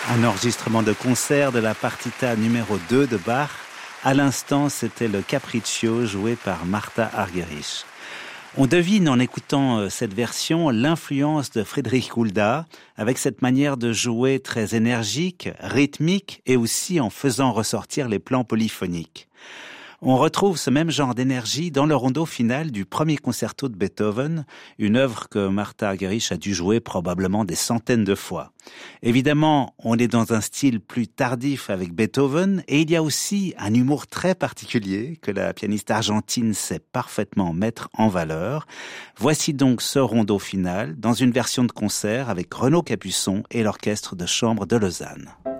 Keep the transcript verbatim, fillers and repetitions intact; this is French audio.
Un enregistrement de concert de la partita numéro deux de Bach. À l'instant, c'était le Capriccio joué par Martha Argerich. On devine en écoutant cette version l'influence de Friedrich Gulda avec cette manière de jouer très énergique, rythmique et aussi en faisant ressortir les plans polyphoniques. On retrouve ce même genre d'énergie dans le rondo final du premier concerto de Beethoven, une œuvre que Martha Argerich a dû jouer probablement des centaines de fois. Évidemment, on est dans un style plus tardif avec Beethoven et il y a aussi un humour très particulier que la pianiste argentine sait parfaitement mettre en valeur. Voici donc ce rondo final dans une version de concert avec Renaud Capuçon et l'orchestre de chambre de Lausanne.